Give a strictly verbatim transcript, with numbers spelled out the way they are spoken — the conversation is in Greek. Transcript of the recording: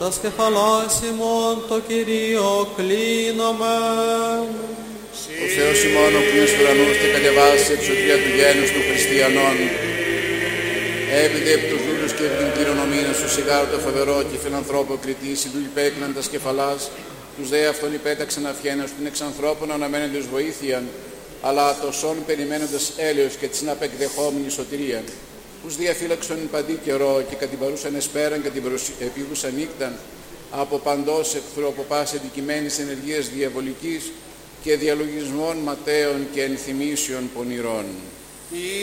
τας κεφαλάς ημών το Κυρίο κλείνομεν. Ο Θεός ημών, ο οποίος του ουρανούς και κατεβάσει τη σωτηρία του γένους του χριστιανών, έπειτε επί τους δούλους και επί την κληρονομίνα σου σιγάρο το φοβερό και φιλανθρώπο κριτή, οι δούλοι πέκλαν τας κεφαλάς, τους δε αυτόν υπέταξαν αυχένας την εξ ανθρώπων αναμένοντες βοήθειαν, αλλά τοσόν περιμένοντας έλεος και της απεκδεχόμενη σωτηρία. Τους διαφύλαξον παντή καιρό και κατ' την παρούσαν εσπέραν και την επίγουσαν νύκταν από παντός εχθρού, από πάση αντικειμένης ενεργείας διαβολικής και διαλογισμών ματέων και ενθυμίσεων πονηρών.